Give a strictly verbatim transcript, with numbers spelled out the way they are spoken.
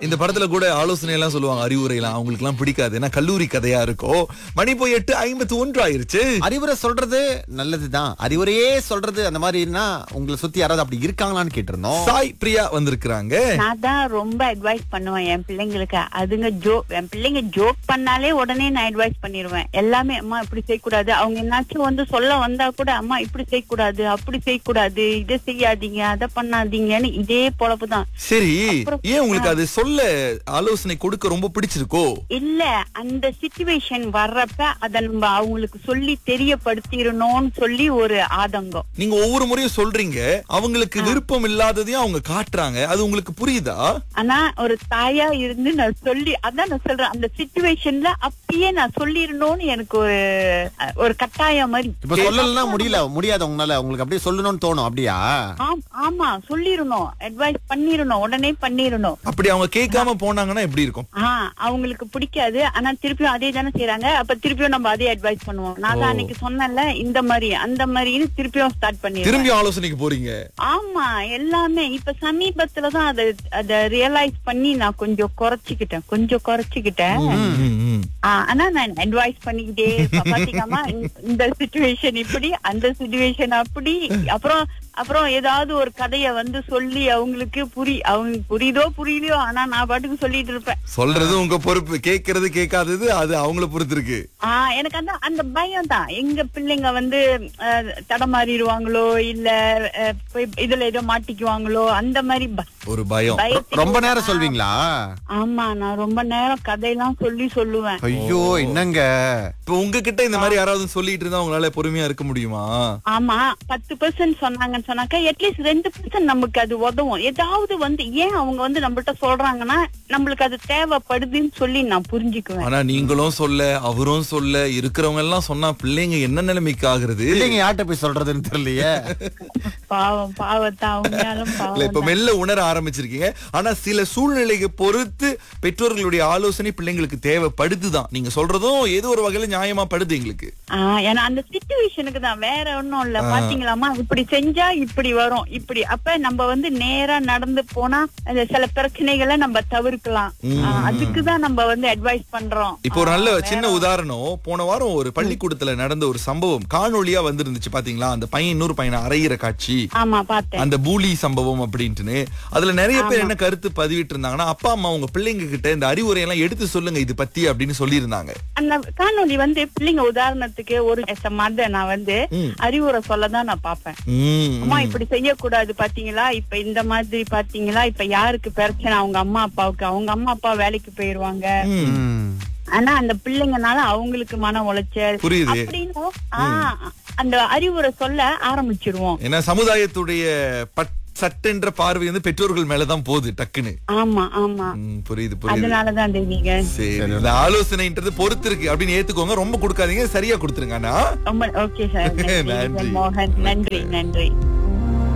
இந்த படத்துல கூட ஆலோசனை எல்லாம் சொல்லுவாங்க, அறிவுரை எல்லாம் அவங்களுக்கு எல்லாம் பிடிக்காது, ஏன்னா கல்லூரி கதையா இருக்கும். மணி போய் எட்டு ஐம்பத்தி ஒன்று ஆயிருச்சு. அறிவுரை சொல்றது நல்லதுதான், அறிவுரையே சொல்றது அந்த மாதிரினா உங்களை சுத்தி யாராவது அப்படி இருக்காங்களான்னு கேட்டிருந்தோம். சாய் பிரியா வந்திருக்காங்க. நான் தான் ரொம்ப அட்வைஸ் பண்ணுவேன் என் பிள்ளைங்களுக்கு. அதுங்க ஜோக் என் பிள்ளைங்க ஜோக் பண்ணாலே உடனே நான் அட்வைஸ் பண்ணிடுவேன். எல்லாமே அம்மா இப்படி செய்யக்கூடாது, அவங்க என்னாச்சும் வந்து சொல்ல வந்தா கூட அம்மா இப்படி செய்யக்கூடாது, அப்படி செய்யக்கூடாது, இதை செய்யாதீங்க, அதை பண்ணாதீங்கன்னு இதே பொழப்புதான். சரி, ஏன் உங்களுக்கு அது சொல்ல ஆலோசனை கொடுக்க ரொம்ப பிடிச்சிருக்கோ? இல்ல, அந்த சிச்சுவேஷன் வர்றப்ப அத நம்ம அவங்களுக்கு சொல்லி தெரியப்படுத்திடணும்னு சொல்லி ஒரு ஆதங்கம். நீங்க ஒவ்வொரு முறையும் சொல்றீங்க, அவங்களுக்கு விருப்பம் இல்லாததையும் அவங்க காட்டுறாங்க, அது உங்களுக்கு புரியுதா? ஆனா ஒரு தாயா இருந்து நான் சொல்லி அதான் நான் சொல்றேன், அந்த சிச்சுவேஷன்ல அப்பயே நான் சொல்லிடணும்னு எனக்கு ஒரு ஒரு கட்டாயம் மாதிரி. இப்ப சொல்லலாம் முடியல, முடியாது உங்களால, உங்களுக்கு அப்படியே சொல்லணும்னு தோணும். அப்படியா? ஆமா, சொல்லிடணும், அட்வைஸ் பண்ணிடணும், உடனே பண்ணிடணும். அப்படி அவங்க கேட்காம போனாங்கன்னா எப்படி இருக்கும்? ஆஹ் அவங்களுக்கு பிடிக்காது, ஆனா திருப்பியும் அதே தானே செய்யறாங்க. அப்ப திருப்பியும் நம்ம அதே அட்வைஸ் பண்ணுவோம். நான் தான் அன்னைக்கு சொன்னேன்ல இந்த மாதிரி அந்த மாதிரின்னு திருப்பியும் ஸ்டார்ட் பண்ணி திரும்பி ஆலோசனைக்கு போறீங்க. ஆமா, எல்லாமே இப்ப சமீபத்துலதான் அதை அதை ரியலைஸ் பண்ணி நான் கொஞ்சம் குறைச்சிக்கிட்டேன் கொஞ்சம் குறைச்சிக்கிட்டேன் ஆனா நான் அட்வைஸ் பண்ணிக்கிட்டே பாத்தீங்கம்மா இந்த சிச்சுவேஷன் இப்படி, அந்த சிச்சுவேஷன் அப்படி, அப்புறம் அப்புறம் ஏதாவது ஒரு கதைய வந்து சொல்லி அவங்களுக்கு புரி அவங்க புரியுதோ புரியலையோ, ஆனா நான் பாட்டுக்கு சொல்லிட்டு இருப்பேன். சொல்றது உங்க பொறுப்பு, கேட்கறது கேட்காதது அது அவங்கள பொறுத்து இருக்கு. ஆஹ் எனக்கு அந்த அந்த பயம் தான், எங்க பிள்ளைங்க வந்து தடமாறிடுவாங்களோ இல்ல இதுல ஏதோ மாட்டிக்குவாங்களோ அந்த மாதிரி ஒரு பயம். ரொம்ப நேரம் சொல்வீங்களா? ஆமா, நான் ரொம்ப நேரம் கதையெல்லாம் சொல்லி சொல்லுவேன். ஐயோ என்னங்க, இப்ப உங்ககிட்ட இந்த மாதிரி யாராவது சொல்லிட்டு இருந்தா உங்களால பொறுமையா இருக்க முடியுமா? ஆமா, பத்து பெர்சென்ட் சொன்னாங்க சொன்னாக்கா அட்லீஸ்ட் ரெண்டு பெர்சென்ட் நமக்கு அது உதவும். ஏதாவது வந்து ஏன் அவங்க வந்து நம்மள்ட்ட சொல்றாங்கன்னா நம்மளுக்கு அது தேவைப்படுதுன்னு சொல்லி நான் புரிஞ்சுக்குவேன். ஆனா நீங்களும் சொல்ல அவரும் சொல்ல இருக்கிறவங்க எல்லாம் சொன்னா பிள்ளைங்க என்ன நிலைமைக்கு ஆகுறது? பிள்ளைங்க யார்கிட்ட போய் சொல்றதுன்னு தெரியலையே. பாவம் பாவத்தான் அவங்களும் பாவம். இப்ப மெல்ல உணர ஆரம்பிச்சிருக்கீங்க. ஆனா சில சூழ்நிலையை பொறுத்து பெற்றோர்களுடைய ஆலோசனை பிள்ளைங்களுக்கு தேவைப்படுதுதான். நீங்க சொல்றதும் ஏதோ ஒரு வகையில நியாயமா படுது எங்களுக்கு. ஆஹ் ஏன்னா அந்த சிச்சுவேஷனுக்கு தான், வேற ஒண்ணும் இல்ல. பாத்தீங்களாமா, இப்படி செஞ்சா இப்படி வரும் இப்படி, அப்ப நம்ம வந்து நேரா நடந்து போனா அந்த சில பிரச்சனைகளை நம்ம தவிர்க்கலாம். அதுக்குதான் நம்ம வந்து அட்வைஸ் பண்றோம். இப்போ ஒரு நல்ல சின்ன உதாரணம், போன வாரம் ஒரு பள்ளிக்கூடத்துல நடந்த ஒரு சம்பவம் காணொலியா வந்திருந்துச்சு பாத்தீங்களா? அந்த பையன் இன்னொரு பையனை அறையிற காட்சி. ஆமா, பார்த்தேன். அந்த பூலி சம்பவம் அப்படின்ட்டு அதுல நிறைய பேர் என்ன கருத்து பதிவிட்டு இருந்தாங்கன்னா, அப்பா அம்மா உங்க பிள்ளைங்க கிட்ட இந்த அறிவுரை எல்லாம் எடுத்து சொல்லுங்க இது பத்தி அப்படின்னு சொல்லி இருந்தாங்க. அந்த காணொலி வந்து பிள்ளைங்க உதாரணத்துக்கு ஒரு மதர் நான் வந்து அறிவுரை சொல்லதான் நான் பாப்பேன். அம்மா இப்படி செய்யக்கூடாது பாத்தீங்களா, இப்ப இந்த மாதிரி பாத்தீங்களா, இப்ப யாருக்கு பிரச்சனை, அவங்க அம்மா அப்பாவுக்கு, அவங்க அம்மா அப்பா வேலைக்கு போயிருவாங்க, ஆனா அந்த பிள்ளைங்கனால அவங்களுக்கு மன உளைச்சல் அப்படின்னு அந்த அறிவுரை சொல்ல ஆரம்பிச்சிருவோம். ஏன்னா சமுதாயத்துடைய சட்டென்ற பார்வை வந்து பெற்றோர்கள் மேலதான் போகுது டக்குன்னு. ஆமா ஆமா, புரியுது புரியுது. அதனாலதான் தெய்வீக சரி, ஆலோசனைன்றது பொறுத்து இருக்கு அப்படின்னு ஏத்துக்கோங்க, ரொம்ப கொடுக்காதீங்க, சரியா கொடுத்துருங்க. ரொம்ப ஓகே சார். நன்றி மோகன், நன்றி நன்றி.